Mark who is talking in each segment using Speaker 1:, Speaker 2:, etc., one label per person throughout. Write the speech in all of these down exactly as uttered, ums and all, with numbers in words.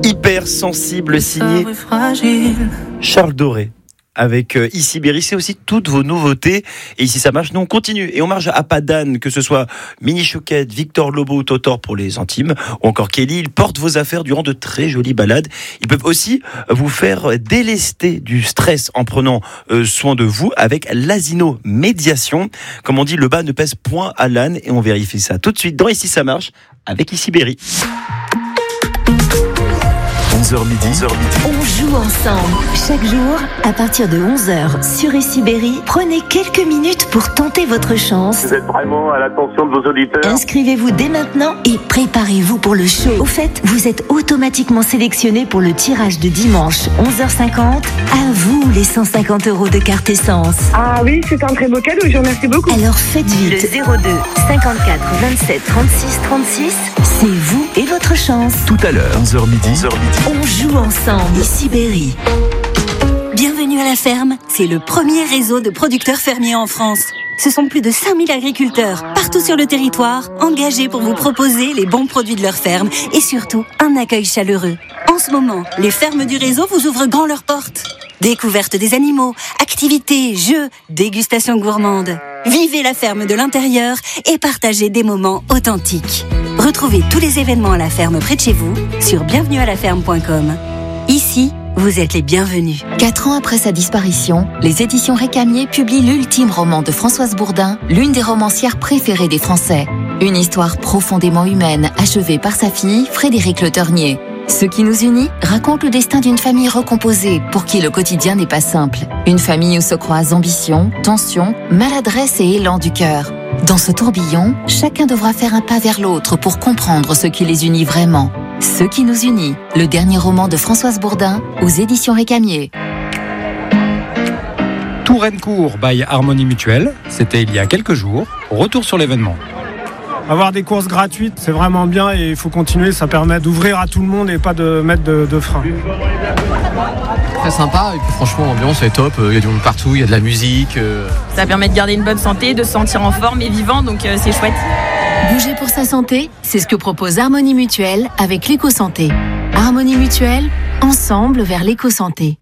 Speaker 1: Hyper sensible, signé Charles Doré. Avec euh, Ici Berry, c'est aussi toutes vos nouveautés. Et ici ça marche, nous on continue. Et on marche à pas d'âne, que ce soit Mini Chouquette, Victor Lobo ou Totor pour les intimes, ou encore Kelly. Ils portent vos affaires durant de très jolies balades. Ils peuvent aussi vous faire délester du stress en prenant euh, soin de vous avec l'Asino Médiation. Comme on dit, le bas ne pèse point à l'âne. Et on vérifie ça tout de suite dans Ici ça marche avec Ici Berry.
Speaker 2: onze heures midi, onze heures midi.
Speaker 3: On joue ensemble. Chaque jour, à partir de onze heures, sur Ici Berry, prenez quelques minutes pour tenter votre chance.
Speaker 4: Vous êtes vraiment à l'attention de vos auditeurs.
Speaker 3: Inscrivez-vous dès maintenant et préparez-vous pour le show. Au fait, vous êtes automatiquement sélectionné pour le tirage de dimanche, onze heures cinquante. À vous les cent cinquante euros de carte essence.
Speaker 5: Ah oui, c'est un très beau cadeau, je vous remercie beaucoup.
Speaker 3: Alors faites vite. Le zéro deux cinquante-quatre vingt-sept trente-six trente-six, c'est vous et votre chance.
Speaker 2: Tout à l'heure, onze heures midi, onze heures midi.
Speaker 3: On joue ensemble. Ici Berry.
Speaker 6: Bienvenue à la ferme. C'est le premier réseau de producteurs fermiers en France. Ce sont plus de cinq mille agriculteurs, partout sur le territoire, engagés pour vous proposer les bons produits de leur ferme et surtout un accueil chaleureux. En ce moment, les fermes du réseau vous ouvrent grand leurs portes. Découverte des animaux, activités, jeux, dégustations gourmandes. Vivez la ferme de l'intérieur et partagez des moments authentiques. Retrouvez tous les événements à la ferme près de chez vous sur bienvenue à la ferme point com. Ici, vous êtes les bienvenus.
Speaker 3: Quatre ans après sa disparition, les éditions Récamier publient l'ultime roman de Françoise Bourdin, l'une des romancières préférées des Français. Une histoire profondément humaine, achevée par sa fille, Frédérique Le Ternier. Ce qui nous unit raconte le destin d'une famille recomposée pour qui le quotidien n'est pas simple. Une famille où se croisent ambition, tension, maladresse et élan du cœur. Dans ce tourbillon, chacun devra faire un pas vers l'autre pour comprendre ce qui les unit vraiment. Ce qui nous unit, le dernier roman de Françoise Bourdin aux éditions Récamier.
Speaker 7: Tourencourt by Harmonie Mutuelle, c'était il y a quelques jours. Retour sur l'événement.
Speaker 8: Avoir des courses gratuites, c'est vraiment bien et il faut continuer, ça permet d'ouvrir à tout le monde et pas de mettre de, de frein.
Speaker 9: Très sympa et puis franchement l'ambiance est top, il y a du monde partout, il y a de la musique.
Speaker 10: Ça permet de garder une bonne santé, de se sentir en forme et vivant, donc euh, c'est chouette.
Speaker 3: Bouger pour sa santé, c'est ce que propose Harmonie Mutuelle avec l'éco-santé. Harmonie Mutuelle, ensemble vers l'éco-santé.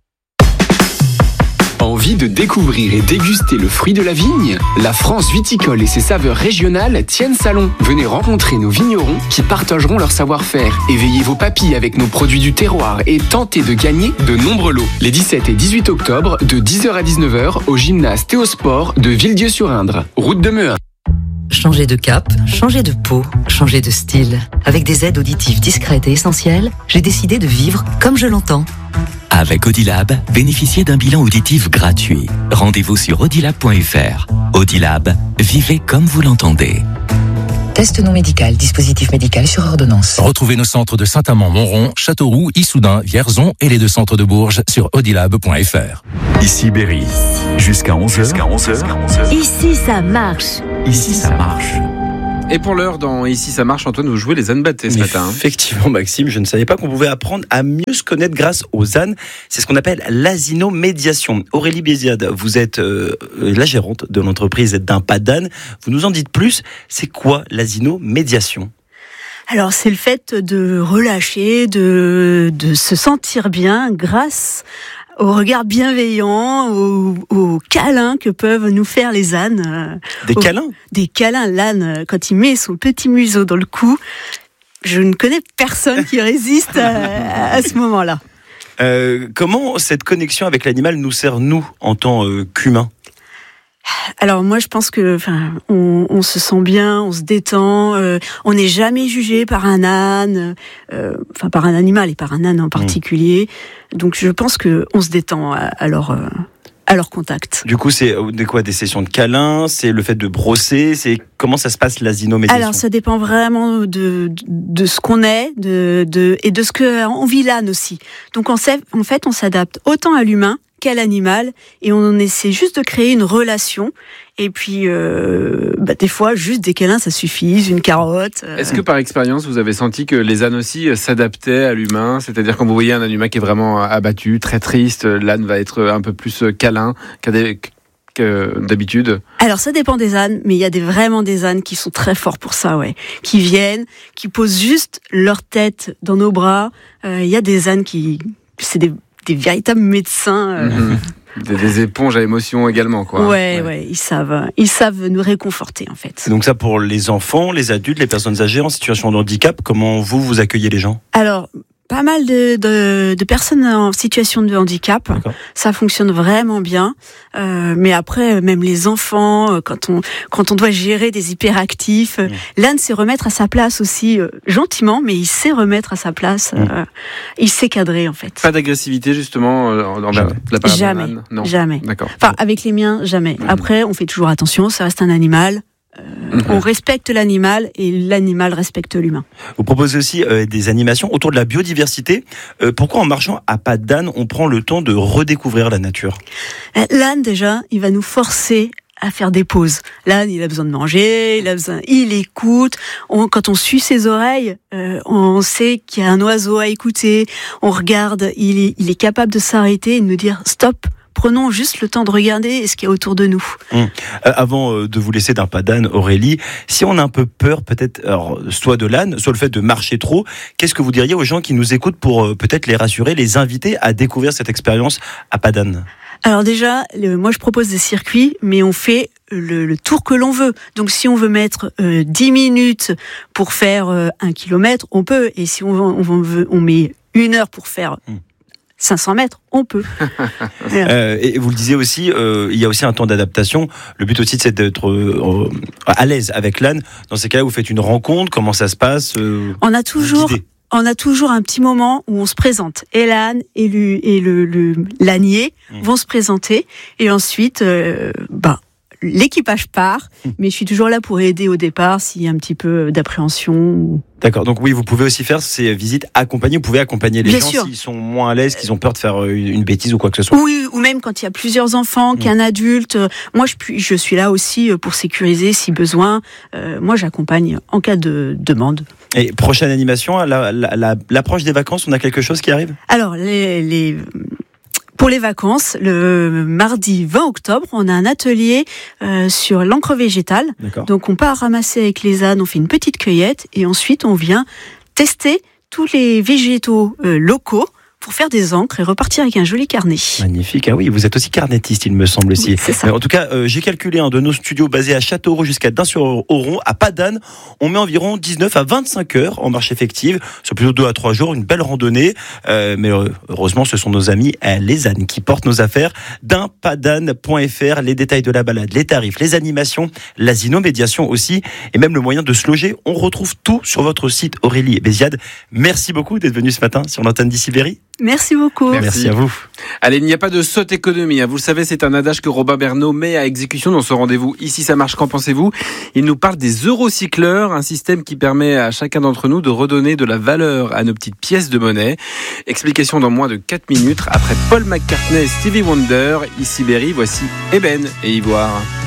Speaker 11: Envie de découvrir et déguster le fruit de la vigne ? La France viticole et ses saveurs régionales tiennent salon. Venez rencontrer nos vignerons qui partageront leur savoir-faire. Éveillez vos papilles avec nos produits du terroir et tentez de gagner de nombreux lots. Les dix-sept et dix-huit octobre, de dix heures à dix-neuf heures, au gymnase Théosport de Villedieu-sur-Indre. Route de Mehun.
Speaker 12: Changer de cap, changer de peau, changer de style. Avec des aides auditives discrètes et essentielles, j'ai décidé de vivre comme je l'entends.
Speaker 13: Avec Audilab, bénéficiez d'un bilan auditif gratuit. Rendez-vous sur audilab point f r. Audilab, vivez comme vous l'entendez.
Speaker 12: Test non médical, dispositif médical sur ordonnance.
Speaker 14: Retrouvez nos centres de Saint-Amand-Montrond, Châteauroux, Issoudun, Vierzon et les deux centres de Bourges sur audilab point f r.
Speaker 2: Ici Berry, jusqu'à onze heures. Jusqu'à onze heures.
Speaker 3: Ici ça marche.
Speaker 2: Ici ça marche.
Speaker 15: Et pour l'heure, dans Ici ça marche, Antoine, vous jouez les ânes battés ce matin.
Speaker 1: Effectivement, Maxime, je ne savais pas qu'on pouvait apprendre à mieux se connaître grâce aux ânes. C'est ce qu'on appelle l'Asino Médiation. Aurélie Béziade, vous êtes euh, la gérante de l'entreprise d'un pas d'âne. Vous nous en dites plus. C'est quoi l'Asino Médiation ?
Speaker 16: Alors, c'est le fait de relâcher, de, de se sentir bien grâce au regard bienveillant, aux, aux câlins que peuvent nous faire les ânes.
Speaker 1: Des
Speaker 16: aux,
Speaker 1: câlins ?
Speaker 16: Des câlins. L'âne, quand il met son petit museau dans le cou, je ne connais personne qui résiste à, à ce moment-là.
Speaker 1: Euh, comment cette connexion avec l'animal nous sert, nous, en tant euh, qu'humains ?
Speaker 16: Alors moi je pense que enfin on, on se sent bien, on se détend, euh, on n'est jamais jugé par un âne, euh, enfin par un animal et par un âne en particulier. Mmh. Donc je pense que on se détend à, à leur euh, à leur contact.
Speaker 1: Du coup c'est des quoi, des sessions de câlins, c'est le fait de brosser, c'est comment ça se passe l'asinomédiation ?
Speaker 16: Alors ça dépend vraiment de de, de ce qu'on est, de de et de ce que on vit l'âne aussi. Donc on sait, en fait on s'adapte autant à l'humain qu'à l'animal et on essaie juste de créer une relation et puis euh, bah, des fois juste des câlins ça suffit, une carotte. Euh...
Speaker 15: Est-ce que par expérience vous avez senti que les ânes aussi s'adaptaient à l'humain, c'est-à-dire quand vous voyez un animal qui est vraiment abattu, très triste, l'âne va être un peu plus câlin qu'à des, que d'habitude?
Speaker 16: Alors ça dépend des ânes, mais il y a des, vraiment des ânes qui sont très forts pour ça, ouais. Qui viennent, qui posent juste leur tête dans nos bras. Euh, il y a des ânes qui, c'est des, des véritables médecins. Euh...
Speaker 15: Mmh. Des, des éponges à émotions également, quoi.
Speaker 16: Ouais, ouais, ouais, ils savent, ils savent nous réconforter en fait.
Speaker 1: Donc ça pour les enfants, les adultes, les personnes âgées en situation de handicap, comment vous vous accueillez les gens?
Speaker 16: Alors. Pas mal de, de, de personnes en situation de handicap. D'accord. Ça fonctionne vraiment bien. Euh, mais après, même les enfants, quand on quand on doit gérer des hyperactifs, mmh. l'âne sait remettre à sa place aussi euh, gentiment, mais il sait remettre à sa place. Mmh. Euh, il sait cadrer en fait.
Speaker 15: Pas d'agressivité justement euh, envers la part
Speaker 16: jamais,
Speaker 15: d'un âne. Non.
Speaker 16: Jamais.
Speaker 15: D'accord.
Speaker 16: Enfin, avec les miens, jamais. Mmh. Après, on fait toujours attention. Ça reste un animal. Euh, mmh. On respecte l'animal et l'animal respecte l'humain.
Speaker 1: Vous proposez aussi euh, des animations autour de la biodiversité. Euh, pourquoi en marchant à pas d'âne, on prend le temps de redécouvrir la nature?
Speaker 16: L'âne déjà, il va nous forcer à faire des pauses. L'âne, il a besoin de manger, il a besoin, il écoute. On, quand on suit ses oreilles, euh, on sait qu'il y a un oiseau à écouter. On regarde, il est, il est capable de s'arrêter et de nous dire stop. Prenons juste le temps de regarder ce qu'il y a autour de nous.
Speaker 1: Mmh. Euh, avant euh, de vous laisser d'un pas d'âne, Aurélie, si on a un peu peur, peut-être, alors, soit de l'âne, soit le fait de marcher trop, qu'est-ce que vous diriez aux gens qui nous écoutent pour euh, peut-être les rassurer, les inviter à découvrir cette expérience à pas d'âne?
Speaker 16: Alors déjà, le, moi je propose des circuits, mais on fait le, le tour que l'on veut. Donc si on veut mettre euh, dix minutes pour faire euh, un kilomètre, on peut. Et si on, on, veut, on met une heure pour faire... Mmh. cinq cents mètres, on peut.
Speaker 1: euh, et vous le disiez aussi, euh, il y a aussi un temps d'adaptation. Le but aussi, c'est d'être euh, à l'aise avec l'âne. Dans ces cas-là, vous faites une rencontre. Comment ça se passe? euh,
Speaker 16: On a toujours, on a toujours un petit moment où on se présente. Et l'âne et le, et le, le l'ânier mmh. vont se présenter. Et ensuite, euh, bah, l'équipage part. Mmh. Mais je suis toujours là pour aider au départ s'il y a un petit peu d'appréhension. Ou...
Speaker 1: D'accord, donc oui, vous pouvez aussi faire ces visites accompagnées, vous pouvez accompagner les
Speaker 16: Bien
Speaker 1: gens
Speaker 16: sûr.
Speaker 1: S'ils sont moins à l'aise, qu'ils ont peur de faire une, une bêtise ou quoi que ce soit.
Speaker 16: Oui, ou même quand il y a plusieurs enfants, qu'un mmh. adulte. Moi, je, je suis là aussi pour sécuriser si besoin. Euh, moi, j'accompagne en cas de demande.
Speaker 1: Et prochaine animation, la, la, la, l'approche des vacances, on a quelque chose qui arrive?
Speaker 16: Alors, les... les... Pour les vacances, le mardi vingt octobre, on a un atelier euh, sur l'encre végétale. D'accord. Donc on part ramasser avec les ânes, on fait une petite cueillette et ensuite on vient tester tous les végétaux euh, locaux pour faire des encres et repartir avec un joli carnet.
Speaker 1: Magnifique. Ah oui, vous êtes aussi carnettiste, il me semble aussi.
Speaker 16: Oui, c'est ça.
Speaker 1: En tout cas, euh, j'ai calculé un hein, de nos studios basés à Châteauroux jusqu'à Dain-sur-Oron, à pas d'âne. On met environ dix-neuf à vingt-cinq heures en marche effective. C'est plutôt deux à trois jours, une belle randonnée. Euh, mais heureusement, ce sont nos amis euh, les ânes qui portent nos affaires. dain pas d'âne point f r, les détails de la balade, les tarifs, les animations, l'asino-médiation aussi, et même le moyen de se loger. On retrouve tout sur votre site, Aurélie Béziade. Merci beaucoup d'être venue ce matin sur l'antenne d'Issy-Berry.
Speaker 16: Merci beaucoup.
Speaker 1: Merci. Merci à vous.
Speaker 15: Allez, il n'y a pas de saute économie. Hein. Vous le savez, c'est un adage que Robin Bernot met à exécution dans ce rendez-vous. Ici, ça marche. Qu'en pensez-vous? Il nous parle des eurocycleurs, un système qui permet à chacun d'entre nous de redonner de la valeur à nos petites pièces de monnaie. Explication dans moins de quatre minutes. Après Paul McCartney et Stevie Wonder, Ici Berry, voici Eben et Ivoire.